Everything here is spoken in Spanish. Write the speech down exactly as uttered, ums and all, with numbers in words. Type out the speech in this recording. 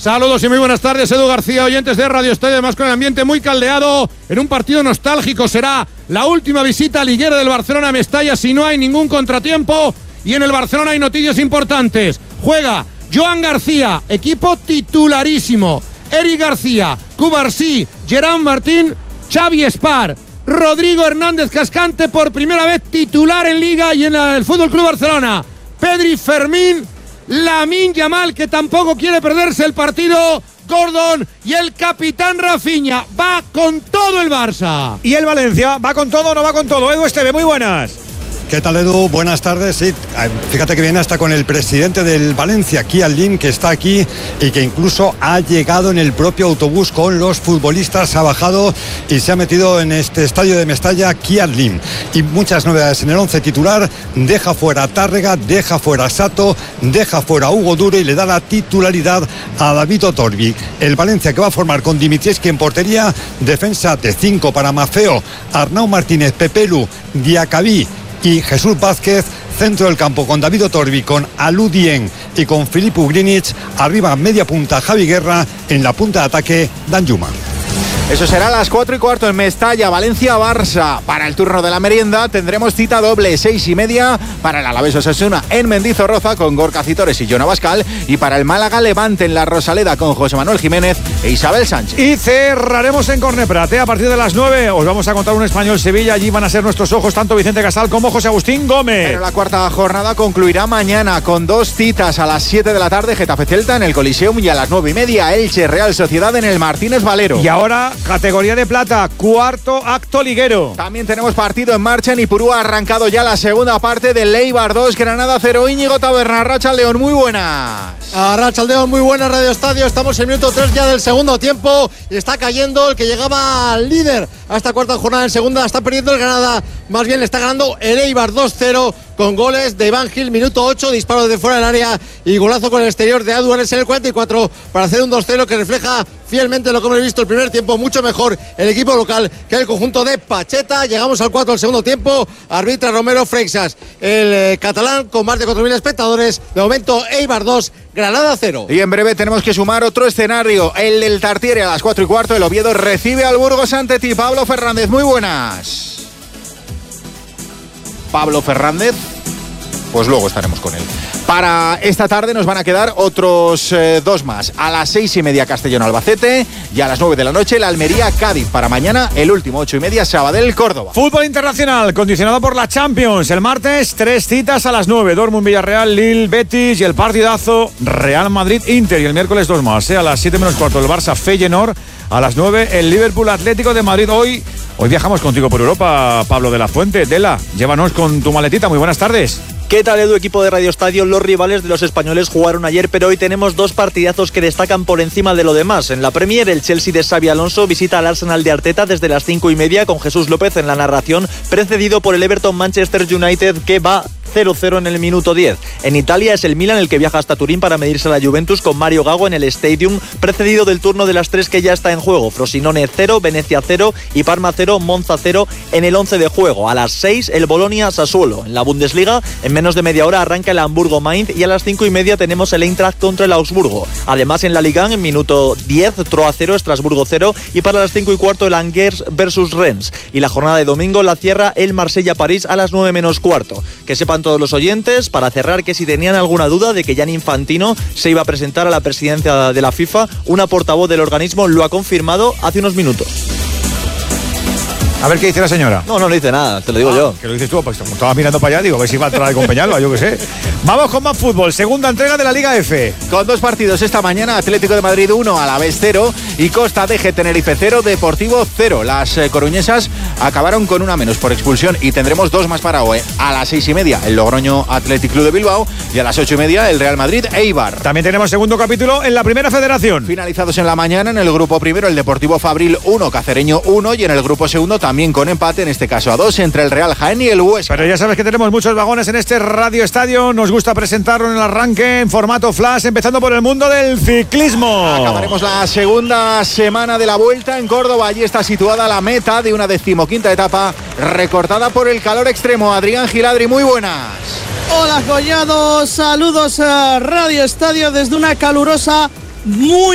Saludos y muy buenas tardes, Edu García, oyentes de Radio Estadio, además con el ambiente muy caldeado, en un partido nostálgico. Será la última visita liguera del Barcelona a Mestalla si no hay ningún contratiempo, y en el Barcelona hay noticias importantes. Juega Joan García, equipo titularísimo, Eric García, Cubarsí, Gerard Martín, Xavi Espar, Rodrigo Hernández Cascante por primera vez titular en Liga y en el F C Barcelona, Pedri, Fermín, Lamine Yamal, que tampoco quiere perderse el partido, Gordon y el capitán Rafinha. Va con todo el Barça. ¿Y el Valencia? ¿Va con todo o no va con todo? Edu Esteve, muy buenas. ¿Qué tal, Edu? Buenas tardes. Sí, fíjate que viene hasta con el presidente del Valencia, Kian Lim, que está aquí y que incluso ha llegado en el propio autobús con los futbolistas, ha bajado y se ha metido en este estadio de Mestalla, Kian Lim. Y muchas novedades en el once titular. Deja fuera a Tárrega, deja fuera a Sato, deja fuera a Hugo Duro y le da la titularidad a David Otorbi. El Valencia, que va a formar con Dimitrievski en portería, defensa de cinco para Mafeo, Arnau Martínez, Pepelu, Diacabí y Jesús Vázquez. Centro del campo con David Otorbi, con Alou Dieng y con Filip Ugrinic. Arriba media punta Javi Guerra. En la punta de ataque Danjuma. Eso será a las cuatro y cuarto en Mestalla, Valencia-Barça. Para el turno de la merienda tendremos cita doble, seis y media, para el Alavés Osasuna en Mendizorroza con Gorka Citores y Jon Abascal, y para el Málaga-Levante en la Rosaleda con José Manuel Jiménez e Isabel Sánchez. Y cerraremos en Corneprat, ¿eh? A partir de las nueve os vamos a contar un Español-Sevilla. Allí van a ser nuestros ojos tanto Vicente Casal como José Agustín Gómez. Pero la cuarta jornada concluirá mañana con dos citas: a las siete de la tarde Getafe-Celta en el Coliseum y a las nueve y media Elche-Real Sociedad en el Martínez Valero. Y ahora categoría de plata, cuarto acto liguero. También tenemos partido en marcha en Ipurú. Ha arrancado ya la segunda parte del Eibar dos, Granada cero. Íñigo Taberna, Arratsaldeon, muy buenas. Arratsaldeon, muy buenas, Radio Estadio. Estamos en minuto tres ya del segundo tiempo y está cayendo el que llegaba al líder a esta cuarta jornada. En segunda está perdiendo el Granada, más bien le está ganando el Eibar dos cero con goles de Iván Gil, minuto ocho, disparo desde fuera del área y golazo con el exterior de Aduares en el cuarenta y cuatro para hacer un dos cero que refleja fielmente lo que hemos visto el primer tiempo. Mucho mejor el equipo local que el conjunto de Pacheta. Llegamos al cuatro del segundo tiempo, arbitra Romero Freixas, el eh, catalán, con más de cuatro mil espectadores. De momento Eibar dos, Granada cero. Y en breve tenemos que sumar otro escenario, el del Tartiere. A las cuatro y cuarto el Oviedo recibe al Burgos ante ti. Pablo Fernández, muy buenas. Pablo Fernández, pues luego estaremos con él. Para esta tarde nos van a quedar otros eh, dos más. A las seis y media Castellón-Albacete y a las nueve de la noche la Almería-Cádiz. Para mañana el último, ocho y media, Sabadell-Córdoba. Fútbol internacional condicionado por la Champions. El martes tres citas a las nueve, Dortmund-Villarreal, Lille-Betis y el partidazo Real Madrid-Inter. Y el miércoles dos más, ¿eh? A las siete menos cuarto el Barça-Feyenoord. A las nueve el Liverpool-Atlético de Madrid. Hoy, hoy viajamos contigo por Europa, Pablo de la Fuente. Dela, llévanos con tu maletita. Muy buenas tardes. ¿Qué tal, Edu, equipo de Radio Estadio? Los rivales de los españoles jugaron ayer, pero hoy tenemos dos partidazos que destacan por encima de lo demás. En la Premier, el Chelsea de Xabi Alonso visita al Arsenal de Arteta desde las cinco y media con Jesús López en la narración, precedido por el Everton Manchester United, que va cero cero en el minuto diez. En Italia es el Milan el que viaja hasta Turín para medirse a la Juventus con Mario Gago en el Stadium, precedido del turno de las tres que ya está en juego. Frosinone cero, Venecia cero y Parma cero, Monza cero en el once de juego. A las seis el Bolonia Sassuolo. En la Bundesliga, en menos de media hora arranca el Hamburgo Mainz y a las cinco y media tenemos el Eintracht contra el Augsburgo. Además, en la Liga, en minuto diez, Troyes cero, Estrasburgo cero y para las cinco y cuarto el Angers versus Rennes. Y la jornada de domingo la cierra el Marsella-París a las nueve menos cuarto. Que sepan todos los oyentes, para cerrar, que si tenían alguna duda de que Gianni Infantino se iba a presentar a la presidencia de la FIFA, una portavoz del organismo lo ha confirmado hace unos minutos. A ver qué dice la señora. No, no, no dice nada, te lo digo ah, yo. Que lo dices tú, pues como estaba mirando para allá, digo, a ver si va a entrar con Peñalba, yo qué sé. Vamos con más fútbol, segunda entrega de la Liga F. Con dos partidos esta mañana, Atlético de Madrid uno, Alavés cero y Costa de G Tenerife cero, Deportivo cero. Las eh, coruñesas acabaron con una menos por expulsión y tendremos dos más para hoy. A las seis y media el Logroño Athletic Club de Bilbao y a las ocho y media el Real Madrid Eibar. También tenemos segundo capítulo en la Primera Federación. Finalizados en la mañana, en el grupo primero el Deportivo Fabril uno, Cacereño uno y en el grupo segundo también con empate, en este caso a dos, entre el Real Jaén y el Huesca. Pero ya sabes que tenemos muchos vagones en este Radio Estadio. Nos gusta presentarlo en el arranque en formato flash, empezando por el mundo del ciclismo. Acabaremos la segunda semana de la Vuelta en Córdoba. Allí está situada la meta de una decimoquinta etapa recortada por el calor extremo. Adrián Giladri, muy buenas. Hola, Collado. Saludos a Radio Estadio desde una calurosa, muy